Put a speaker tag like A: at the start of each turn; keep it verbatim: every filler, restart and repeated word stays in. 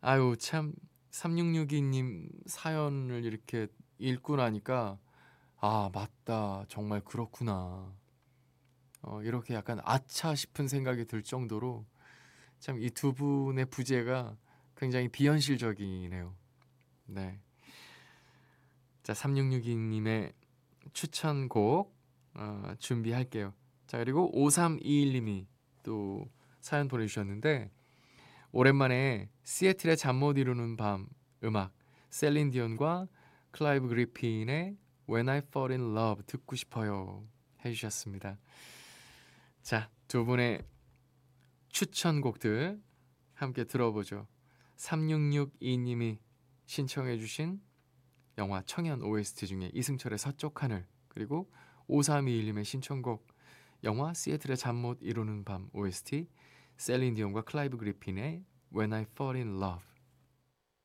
A: 아유 참 삼육육이 님 사연을 이렇게 읽고 나니까 '아 맞다. 정말 그렇구나.' 어 이렇게 약간 '아차.' 싶은 생각이 들 정도로 참 이 두 분의 부재가 굉장히 비현실적이네요. 네. 자 삼육육이 님의 추천곡 어 준비할게요. 자 그리고 오삼이일 님이 또 사연 보내주셨는데 오랜만에 시애틀의 잠 못 이루는 밤 음악 셀린 디온과 클라이브 그리핀의 When I Fall in Love 듣고 싶어요 해 주셨습니다. 자, 두 분의 추천곡들 함께 들어보죠. 삼육육이 님이 신청해 주신 영화 청년 오에스티 중에 이승철의 서쪽 하늘 그리고 오삼이일 님의 신청곡 영화 시애틀의 잠 못 이루는 밤 오에스티 셀린 디온과 클라이브 그리핀의 When I Fall in Love